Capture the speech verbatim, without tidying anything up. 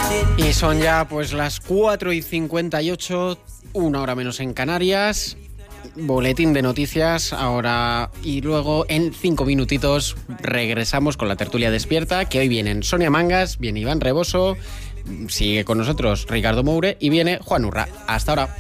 Y son ya pues las cuatro y cincuenta y ocho, una hora menos en Canarias. Boletín de noticias ahora y luego en cinco minutitos regresamos con la tertulia despierta, que hoy vienen Sonia Mangas, viene Iván Reboso, sigue con nosotros Ricardo Moure y viene Juan Urra. Hasta ahora.